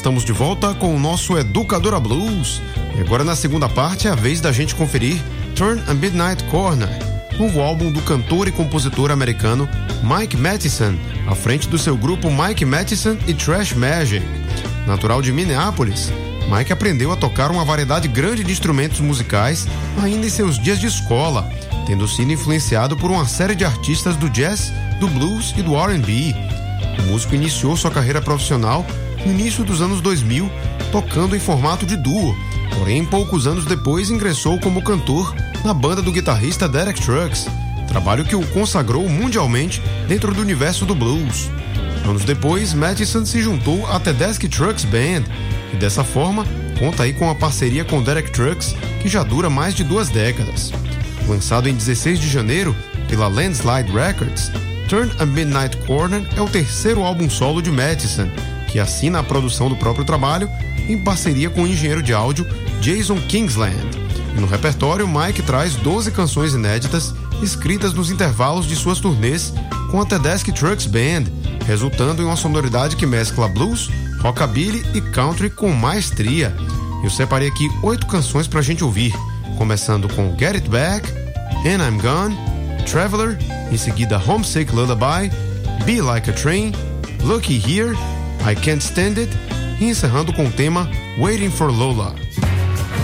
estamos de volta com o nosso Educadora Blues. E agora na segunda parte é a vez da gente conferir Turn a Midnight Corner, novo álbum do cantor e compositor americano Mike Matheson, à frente do seu grupo Mike Matheson e Trash Magic. Natural de Minneapolis, Mike aprendeu a tocar uma variedade grande de instrumentos musicais ainda em seus dias de escola, tendo sido influenciado por uma série de artistas do jazz, do blues e do R&B. O músico iniciou sua carreira profissional no início dos anos 2000, tocando em formato de duo, porém poucos anos depois ingressou como cantor na banda do guitarrista Derek Trucks, trabalho que o consagrou mundialmente dentro do universo do blues. Anos depois, Matheson se juntou à Tedeschi Trucks Band e dessa forma conta aí com a parceria com Derek Trucks, que já dura mais de 2 décadas. Lançado em 16 de janeiro pela Landslide Records, Turn a Midnight Corner é o terceiro álbum solo de Matheson, que assina a produção do próprio trabalho em parceria com o engenheiro de áudio Jason Kingsland. E no repertório, Mike traz 12 canções inéditas escritas nos intervalos de suas turnês com a Tedeschi Trucks Band, resultando em uma sonoridade que mescla blues, rockabilly e country com maestria. Eu separei aqui 8 canções pra gente ouvir, começando com Get It Back, And I'm Gone, Traveler, em seguida Homesick Lullaby, Be Like a Train, Looky Here, I Can't Stand It e encerrando com o tema Waiting for Lola.